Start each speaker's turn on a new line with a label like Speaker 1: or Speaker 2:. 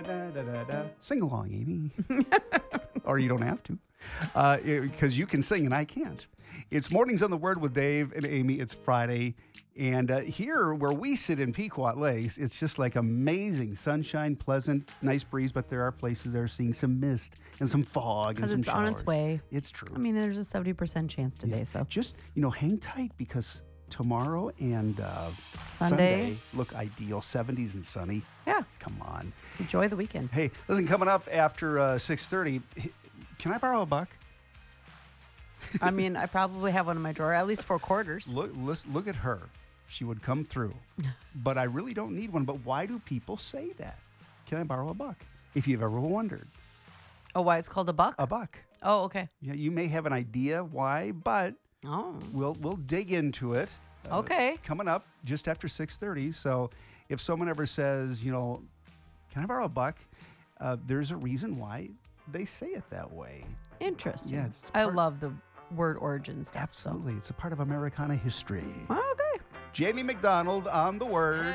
Speaker 1: Sing along, Amy. Or you don't have to. Because you can sing and I can't. It's Mornings on the Word with Dave and Amy. It's Friday. And here where we sit in Pequot Lakes, it's just like amazing sunshine, pleasant, nice breeze. But there are places that are seeing some mist and some fog and some
Speaker 2: it's
Speaker 1: showers.
Speaker 2: on its way.
Speaker 1: It's true.
Speaker 2: I mean, there's a 70% chance today, so.
Speaker 1: Just, hang tight because tomorrow and
Speaker 2: Sunday
Speaker 1: look ideal. 70s and sunny.
Speaker 2: Yeah.
Speaker 1: Come on.
Speaker 2: Enjoy the weekend.
Speaker 1: Hey, listen, coming up after 6:30, can I borrow a buck?
Speaker 2: I mean, I probably have one in my drawer, at least 4 quarters.
Speaker 1: Look at her. She would come through. But I really don't need one. But why do people say that? Can I borrow a buck? If you've ever wondered.
Speaker 2: Oh, why it's called a buck?
Speaker 1: A buck.
Speaker 2: Oh, okay.
Speaker 1: Yeah, you may have an idea why, but we'll dig into it.
Speaker 2: Okay.
Speaker 1: Coming up just after 6:30. So if someone ever says, can I borrow a buck? There's a reason why they say it that way.
Speaker 2: Interesting.
Speaker 1: Yeah, it's
Speaker 2: I love the word origin stuff.
Speaker 1: Absolutely. It's a part of Americana history.
Speaker 2: So. Okay.
Speaker 1: Jamie McDonald on The Word.